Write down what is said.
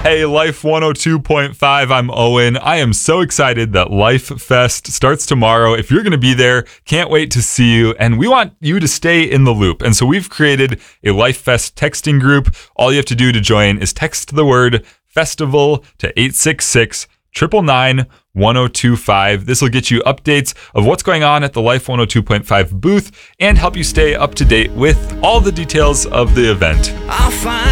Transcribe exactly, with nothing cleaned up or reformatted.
Hey, Life one oh two point five, I'm Owen. I am so excited that Life Fest starts tomorrow. If you're going to be there, can't wait to see you. And we want you to stay in the loop. And so we've created a Life Fest texting group. All you have to do to join is text the word festival to eight six six, nine nine nine, one oh two five. This will get you updates of what's going on at the Life one oh two point five booth and help you stay up to date with all the details of the event. I'll find